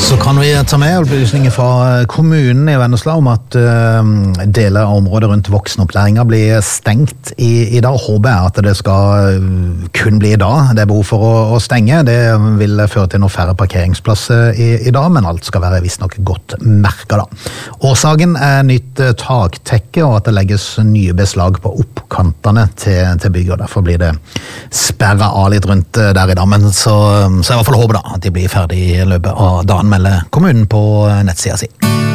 Så kan vi ta med opplysninger fra kommunen I Vennesla om at deler av området rundt voksenopplæringa blir stengt I dag. Håper jeg at det skal kun bli I dag. Det behov for å stenge. Det vil føre til noen færre parkeringsplasser I dag, men alt skal være visst nok godt merket da. Årsaken nytt taktekke og at det legges nye beslag på oppkantene til bygget, og derfor blir det sperret av litt rundt der I dag. Men så jeg I hvert fall håper da at de blir ferdig I løpet av dagen, melder kommunen på nettsida si.